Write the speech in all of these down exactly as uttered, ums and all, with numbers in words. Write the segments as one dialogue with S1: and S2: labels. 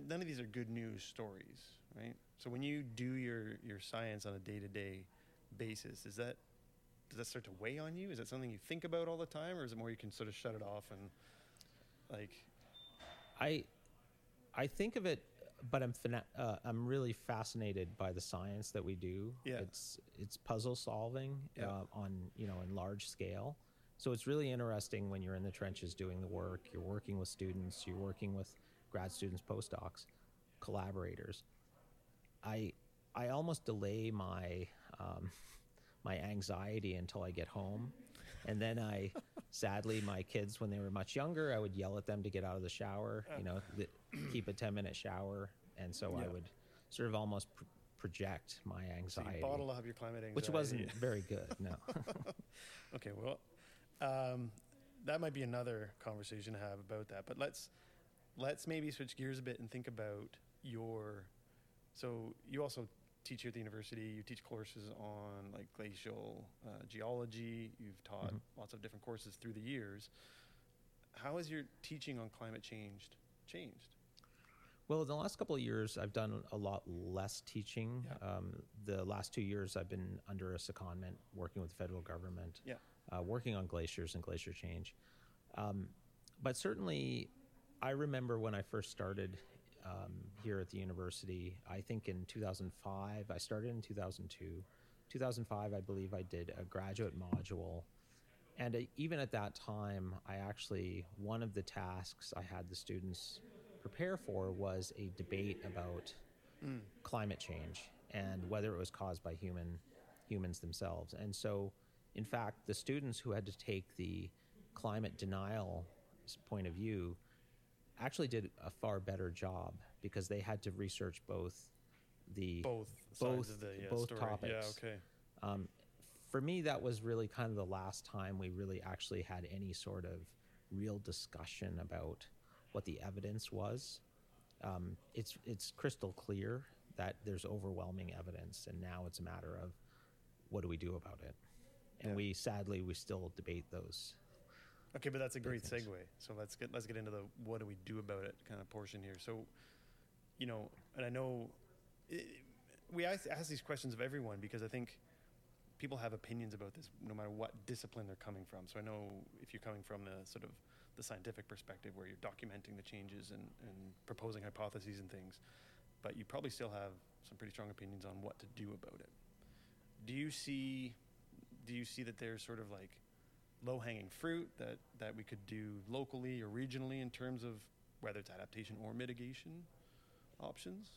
S1: none of these are good news stories, right? So when you do your, your science on a day-to-day basis, is that, does that start to weigh on you? Is that something you think about all the time, or is it more you can sort of shut it off and like?
S2: I, I think of it, but I'm fina- uh, I'm really fascinated by the science that we do.
S1: Yeah.
S2: It's it's puzzle solving
S1: Yeah.
S2: uh, on you know in large scale. So it's really interesting when you're in the trenches doing the work. You're working with students. You're working with grad students, postdocs, collaborators. I I almost delay my um, my anxiety until I get home, and then I, sadly, my kids when they were much younger, I would yell at them to get out of the shower. You know, the, keep a ten minute shower, and so
S1: Yeah.
S2: I would sort of almost pr- project my
S1: So
S2: anxiety,
S1: you bottle up your climate anxiety.
S2: which wasn't very good. No.
S1: Okay, well, um, that might be another conversation to have about that. But let's let's maybe switch gears a bit and think about your. So you also teach here at the university. You teach courses on like glacial uh, geology. You've taught
S2: Mm-hmm.
S1: lots of different courses through the years. How has your teaching on climate change changed?
S2: Well, in the last couple of years, I've done a lot less teaching.
S1: Yeah.
S2: Um, the last two years, I've been under a secondment, working with the federal government,
S1: Yeah.
S2: uh, working on glaciers and glacier change. Um, but certainly, I remember when I first started um, here at the university, I think in two thousand five, I started in two thousand two. two thousand five, I believe I did a graduate module. And uh, even at that time, I actually, one of the tasks I had the students prepare for was a debate about
S1: Mm.
S2: climate change and whether it was caused by human humans themselves. And so, in fact, the students who had to take the climate denial point of view actually did a far better job because they had to research both the
S1: Both sides
S2: both,
S1: of the yeah,
S2: both
S1: story.
S2: topics.
S1: Yeah, okay.
S2: Um, for me, that was really kind of the last time we really actually had any sort of real discussion about what the evidence was. Um, it's it's crystal clear that there's overwhelming evidence, and now it's a matter of what do we do about it. And
S1: Yeah.
S2: we sadly we still debate those.
S1: Okay, but that's a great
S2: things.
S1: segue. So let's get let's get into the what do we do about it kind of portion here. So, you know, and I know it, we ask, ask these questions of everyone because I think people have opinions about this no matter what discipline they're coming from. So I know if you're coming from the sort of the scientific perspective where you're documenting the changes and, and proposing hypotheses and things, but you probably still have some pretty strong opinions on what to do about it. Do you see do you see that there's sort of like low-hanging fruit that, that we could do locally or regionally in terms of whether it's adaptation or mitigation options?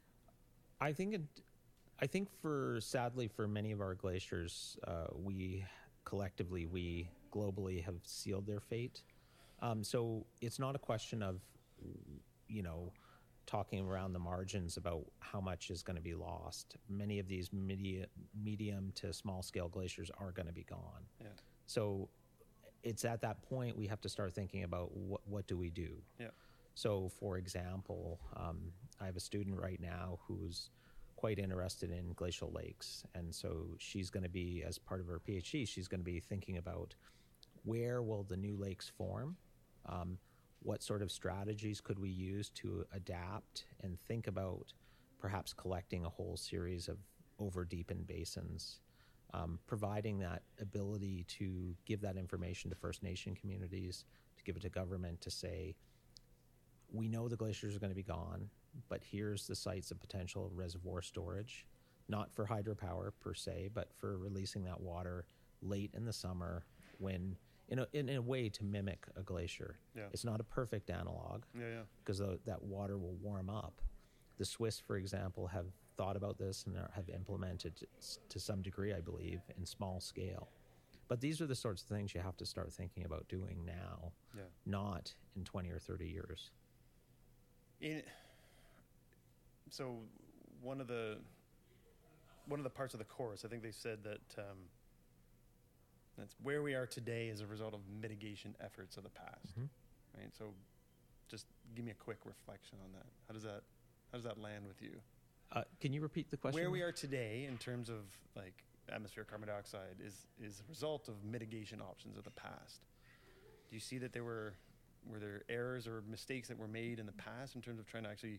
S2: I think it, I think for sadly for many of our glaciers, uh, we collectively we globally have sealed their fate. Um, so it's not a question of, you know, talking around the margins about how much is going to be lost. Many of these media, medium to small scale glaciers are going to be gone.
S1: Yeah.
S2: So it's at that point we have to start thinking about what what do we do.
S1: Yeah.
S2: So, for example, um, I have a student right now who's quite interested in glacial lakes, and so she's going to be, as part of her PhD, she's going to be thinking about where will the new lakes form. Um, what sort of strategies could we use to adapt and think about perhaps collecting a whole series of over-deepened basins, um, providing that ability to give that information to First Nation communities, to give it to government to say, we know the glaciers are going to be gone, but here's the sites of potential reservoir storage, not for hydropower per se, but for releasing that water late in the summer when in a, in a way to mimic a glacier.
S1: Yeah.
S2: It's not a perfect analog
S1: Yeah, yeah.
S2: because that water will warm up. The Swiss, for example, have thought about this and are- have implemented it to some degree, I believe, in small scale. But these are the sorts of things you have to start thinking about doing now,
S1: Yeah.
S2: not in twenty or thirty years.
S1: In, so one of the one of the parts of the course, I think they said that um, that's where we are today as a result of mitigation efforts of the past,
S2: Mhm.
S1: right? So, just give me a quick reflection on that. How does that how does that land with you?
S2: Uh, can you repeat the question?
S1: Where we are today in terms of like atmospheric carbon dioxide is is a result of mitigation options of the past. Do you see that there were were there errors or mistakes that were made in the past in terms of trying to actually